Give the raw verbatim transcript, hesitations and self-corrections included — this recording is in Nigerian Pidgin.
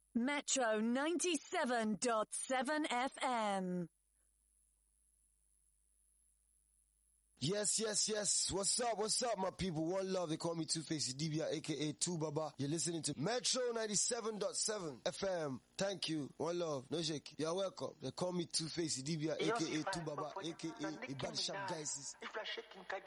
Metro ninety-seven point seven F M. Yes, yes, yes. What's up? What's up, my people? One love. They call me Two-Face Idibia, aka Two Baba. You're listening to Metro ninety-seven point seven F M. Thank you. One love. No shake. You're welcome. They call me Two-Face Idibia, aka Two Baba, aka Ibadi Sharp Guys.